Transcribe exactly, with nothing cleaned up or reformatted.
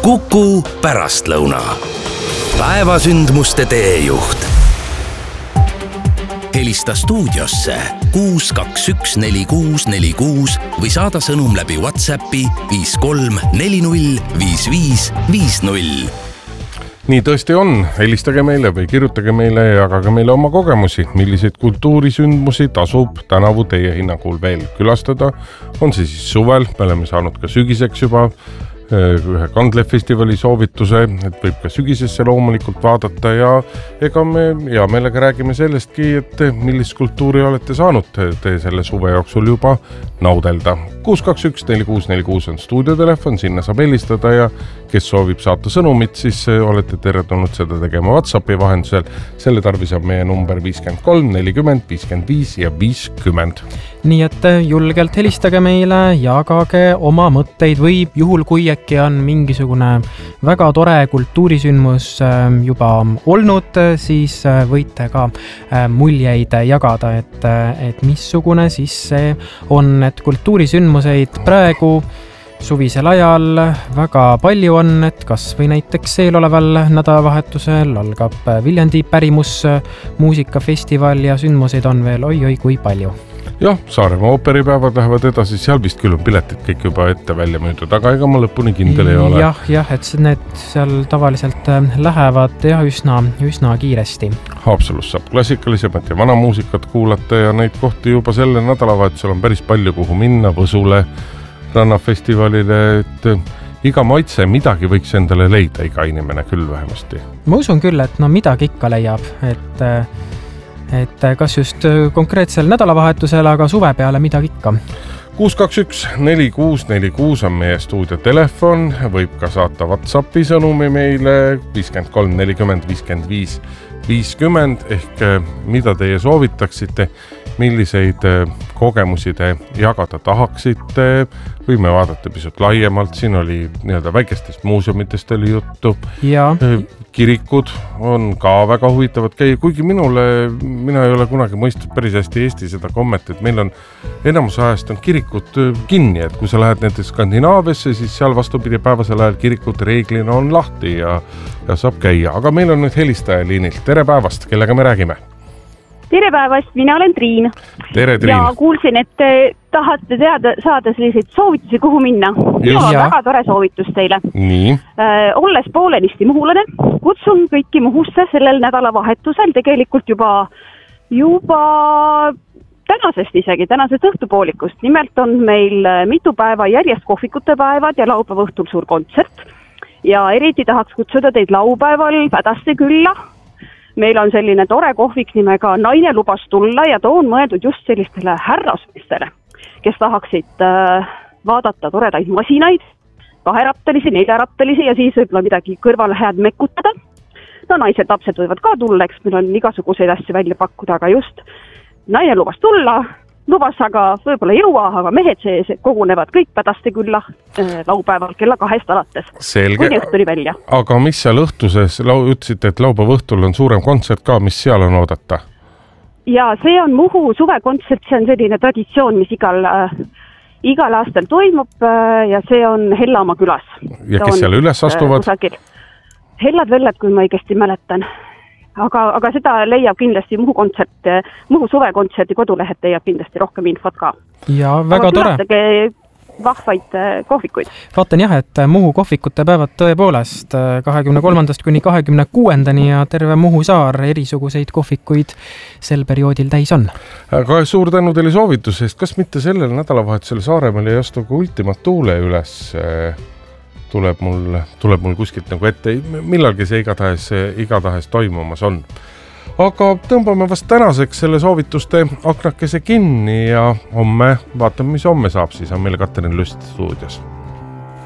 Kuku pärastlõuna. Päevasündmuste teejuht. Helista stuudiosse kuus kaks üks neli kuus neli kuus või saada sõnum läbi WhatsAppi viis kolm neli null viis viis viis null. Nii tõesti on, helistage meile või kirjutage meile ja jagage meile oma kogemusi, milliseid kultuurisündmusi tasub tänavu teie hinnangul veel külastada. On see siis suvel, me oleme saanud ka sügiseks juba ühe Kandlefestivali soovituse, et võib ka sügisesse loomulikult vaadata ja ega me ja meelega räägime sellestki, et millist kultuuri olete saanud te selle suve jooksul juba naudelda. kuus kaks üks neli kuus neli kuus on stuudiotelefon, sinna saab helistada ja kes soovib saata sõnumit, siis olete teretulnud seda tegema WhatsAppi vahendusel. Selle tarvis on meie number viiskümmend kolm nelikümmend viiskümmend viis ja viiskümmend. Nii et julgelt helistage meile, jagage oma mõtteid või juhul kui äkki on mingisugune väga tore kultuurisündmus juba olnud, siis võite ka muljeid jagada, et, et missugune siis see on, et kultuurisündmuseid praegu suvisel ajal väga palju on, et kas või näiteks eeloleval nädalavahetusel algab Viljandi pärimus muusikafestival ja sündmuseid on veel oi-oi kui palju. Jah, Saaremaa ooperipäevad lähevad edasi, seal vist küll on piletid kõik juba ette välja müüdud, aga ega ma lõpuni kindel ei ole. Jah, jah, et need seal tavaliselt lähevad ja üsna, üsna kiiresti. Haapsalus saab klassikalisemat ja vana muusikat kuulata ja neid kohti juba selle nädalavahetusel on päris palju, kuhu minna, Võsule, Rannafestivalile, et iga maitse midagi võiks endale leida, iga inimene küll vähemasti. Ma usun küll, et no midagi ikka leiab, et et kas just konkreetsel nädalavahetusel, aga suve peale midagi ikka. kuus kaks üks neli kuus neli kuus on meie stuudiotelefon, võib ka saata WhatsAppi sõnumi meile viiskümmend kolm nelikümmend viiskümmend viis viiskümmend ehk mida teie soovitaksite, milliseid kogemusi te jagada tahaksite, võime vaadata pisut laiemalt, siin oli nii-öelda väikestest muuseumitest oli juttu. Ja. Kirikud on ka väga huvitavad käia, kuigi minule, mina ei ole kunagi mõistnud päris hästi Eesti seda kommet, et meil on enamus ajast on kirikud kinni, et kui sa lähed näiteks Skandinaaviasse, siis seal vastupidi päevasel ajal kirikud reeglina on lahti ja, ja saab käia, aga meil on nüüd helistaja liinilt. Tere päevast, kellega me räägime? Tere päevast, mina olen Triin. Tere, Triin. Ja kuulsin, et te tahate teada, saada selliseid soovitusi, kuhu minna. Minu on väga tore soovitus teile. Nii. Äh, olles poolenisti muhulane, kutsun kõiki Muhusse sellel nädalavahetusel tegelikult juba, juba tänasest isegi, tänasest õhtupoolikust. Nimelt on meil mitu päeva järjest kohvikute päevad ja laupäeva õhtul suur kontsert. Ja eriti tahaks kutsuda teid laupäeval Pädaste külla. Meil on selline tore kohvik nimega Naine lubas tulla ja too on mõeldud just sellistele härrasmeestele, kes tahaksid äh, vaadata toredaid masinaid, kaherattalisi, neljarattalisi ja siis võib-olla midagi kõrvale head mekutada. No naised, lapsed võivad ka tulla, eks meil on igasuguseid asju välja pakkuda, aga just Naine lubas tulla, lubas aga võib-olla jõua, aga mehed sees kogunevad kõik Pädaste külla äh, laupäeval kella kahest alates. Selge. Kuni õhtuni välja. Aga mis seal õhtuses, ütlesite, et laupäeva õhtul on suurem kontsert ka, mis seal on oodata? Ja see on Muhu suvekontsert, see on selline traditsioon, mis igal, äh, igal aastal toimub äh, ja see on Hellamaa külas. Ja kes seal üles astuvad? Äh, Hellad velled, kui ma õigesti mäletan. Aga, aga seda leiab kindlasti Muhu kontsert, Muhu suvekontserti kodulehelt leiab kindlasti rohkem infot ka. Ja väga tore. Aga külastage vahvaid kohvikuid. Vaatan jah, et Muhu kohvikute päevad tõepoolest kahekümne kolmandast kuni kahekümne kuuendani ja terve Muhu saar erisuguseid kohvikuid sel perioodil täis on. Aga suur tänu teile soovituse eest, kas mitte sellel nädalavahetusel Saaremaal ei astu ka Ultima Thule üles tuleb mul, tuleb mul kuskilt nagu ette, millalgi see igatahes, igatahes toimumas on. Aga tõmbame vast tänaseks selle soovituste aknakese kinni ja homme, vaatame, mis homme saab, siis on meil Katrin Lust stuudios.